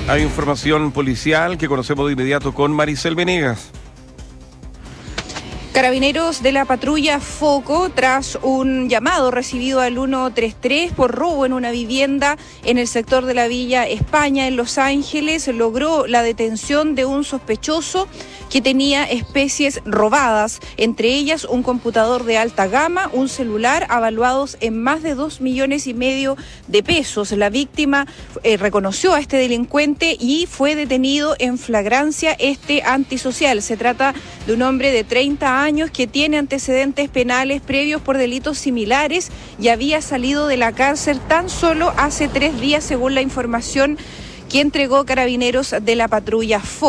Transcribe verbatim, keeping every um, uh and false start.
Hay información policial que conocemos de inmediato con Maricel Venegas. Carabineros de la patrulla Foco, tras un llamado recibido al ciento treinta y tres por robo en una vivienda en el sector de la Villa España, en Los Ángeles, logró la detención de un sospechoso que tenía especies robadas, entre ellas un computador de alta gama, un celular, avaluados en más de dos millones y medio de pesos. La víctima eh, reconoció a este delincuente y fue detenido en flagrancia este antisocial. Se trata de un hombre de treinta años que tiene antecedentes penales previos por delitos similares y había salido de la cárcel tan solo hace tres días, según la información que entregó Carabineros de la patrulla Foco.